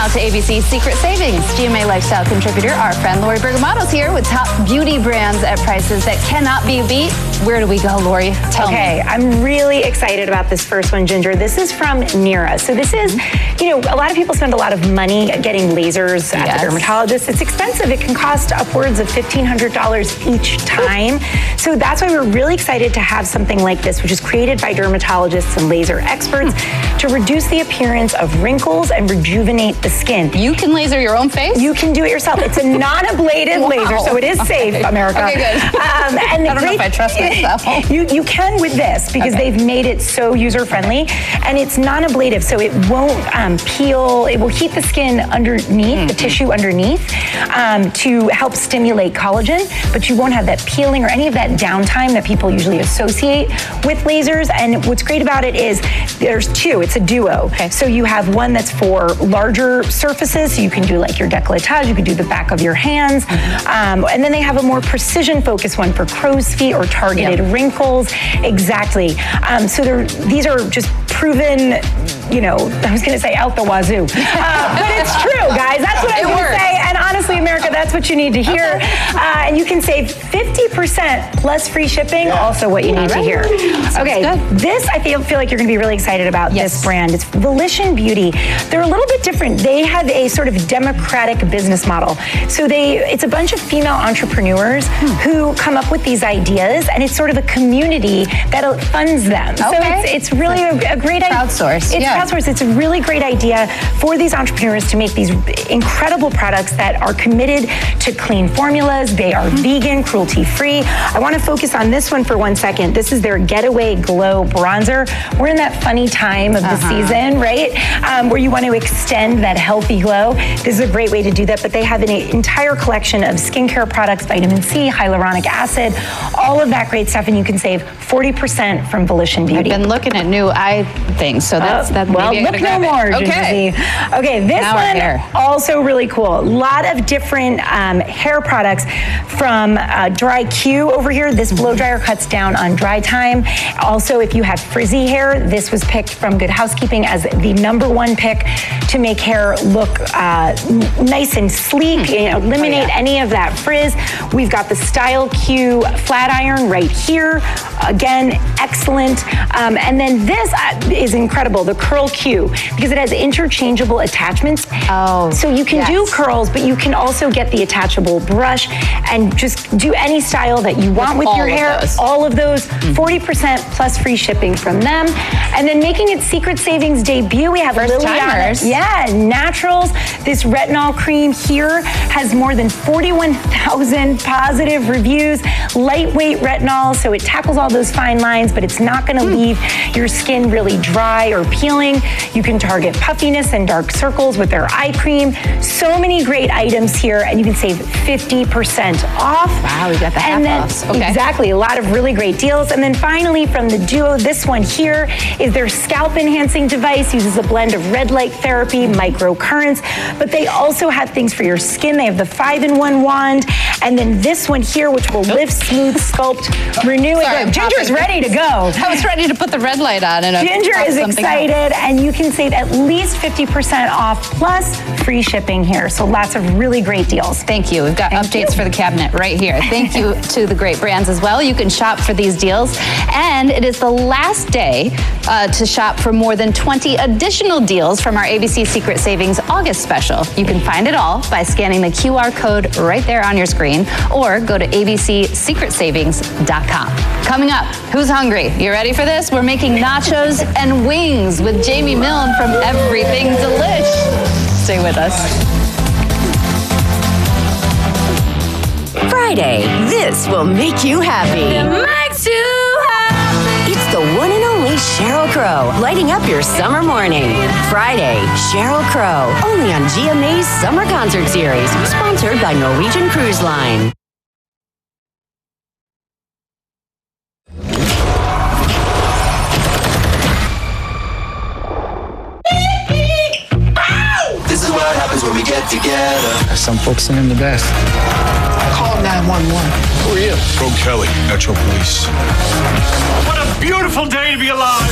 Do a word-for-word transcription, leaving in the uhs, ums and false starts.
out to A B C Secret Savings. G M A Lifestyle contributor, our friend Lori Bergamotto's here with top beauty brands at prices that cannot be beat. Where do we go, Lori? Tell okay, me. I'm really excited about this first one, Ginger. This is from Nira. So this is, you know, a lot of people spend a lot of money getting lasers at Yes. the dermatologist. It's expensive. It can cost upwards of fifteen hundred dollars each time. So that's why we're really excited to have something like this, which is created by dermatologists and laser experts to reduce the appearance of wrinkles and rejuvenate the skin. You can laser your own face? You can do it yourself. It's a non-ablative Wow. laser, so it is safe, Okay. America. Okay, good. Um, and the I don't know if I trust myself. You, you can with this because Okay. they've made it so user-friendly, and it's non-ablative, so it won't um, peel. It will heat the skin underneath, mm-hmm. the tissue underneath, um, to help stimulate collagen, but you won't have that peeling or any of that downtime that people usually associate with lasers. And what's great about it is there's two. It's a duo. Okay. So you have one that's for larger surfaces, so you can do like your décolletage, you can do the back of your hands, um, and then they have a more precision-focused one for crow's feet or targeted Yep. wrinkles. Exactly. Um, so they're, these are just proven, you know, I was going to say out the wazoo, uh, but it's true, guys. That's what I It was going to works. say. And honestly, America, that's what you need to hear. Okay. Uh, and you can save fifty percent plus free shipping. Yeah. Also, what you need All to right. hear. Sounds Okay, good. this I feel feel like you're going to be really excited about. Yes. This brand. It's Volition Beauty. They're a little bit different. They have a sort of democratic business model. So they, it's a bunch of female entrepreneurs hmm. who come up with these ideas, and it's sort of a community that funds them. Okay. So it's, it's really a, a great idea. Crowdsource. It's yeah. crowdsource. It's a really great idea for these entrepreneurs to make these incredible products that are committed to clean formulas. They are mm-hmm. vegan, cruelty-free. I want to focus on this one for one second. This is their Getaway Glow Bronzer. We're in that funny time of the uh-huh. season, right? Um, where you want to extend that healthy glow. This is a great way to do that, but they have an entire collection of skincare products, vitamin C, hyaluronic acid, all of that great stuff, and you can save forty percent from Volition Beauty. I've been looking at new eye things, so that's, uh, that well, maybe I look gotta no grab more, it. Okay. Ginger. Okay, this Now we're here. one also really cool. A lot of different um, hair products from uh, Dry Q over here. This blow dryer cuts down on dry time. Also, if you have frizzy hair, this was picked from Good Housekeeping as the number one pick to make hair look uh, nice and sleek, mm. you know, eliminate oh, yeah. any of that frizz. We've got the Style Q flat iron right here. Again, excellent. Um, and then this is incredible, the Curl Q, because it has interchangeable attachments. Oh, so you can yes. do curls, but you can also get the attachable brush and just do any style that you want with, with your hair. Those. All of those, mm-hmm. forty percent plus free shipping from them. And then making its Secret Savings debut, we have First Liliana. timers. Yeah, Naturals. This retinol cream here has more than forty-one thousand positive reviews. Lightweight retinol, so it tackles all those fine lines, but it's not gonna mm. leave your skin really dry or peeling. You can target puffiness and dark circles with their eye cream. So many great items here, and you can save fifty percent off. Wow, we got the half offs. Okay. Exactly, a lot of really great deals. And then finally from the Duo, this one here is their scalp enhancing device. Uses a blend of red light therapy, microcurrents, but they also have things for your skin. They have the five in one wand, and then this one here, which will lift, smooth, sculpt, renew. Sorry, it. Ginger's ready to go. I was ready to put the red light on. And Ginger is excited, else. and you can save at least fifty percent off plus free shipping here. So lots of really great deals. Thank you. We've got Thank updates you. for the cabinet right here. Thank you to the great brands as well. You can shop for these deals, and it is the last day uh, to shop for more than twenty additional deals from our A B C Secret Savings August special. You can find it all by scanning the Q R code right there on your screen, or go to A B C secret savings dot com. Coming up, who's hungry? You ready for this? We're making nachos and wings with Jamie Milne from Everything Delish. Stay with us. Friday, this will make you happy. It makes you happy. It's the one and only Sheryl Crow, lighting up your summer morning. Friday, Sheryl Crow, only on G M A's Summer Concert Series, sponsored by Norwegian Cruise Line. This is what happens when we get together. Some folks send in the best. Call nine one one. Who are you? Pro Kelly, Metro Police. What a beautiful day to be alive.